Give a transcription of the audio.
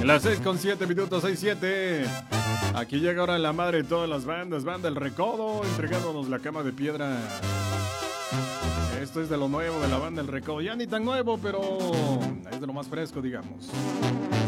Las 6:07 minutos, 6:07. Aquí llega ahora la madre de todas las bandas, Banda El Recodo, entregándonos La Cama de Piedra. Esto es de lo nuevo de la Banda El Recodo. Ya ni tan nuevo, pero es de lo más fresco, digamos.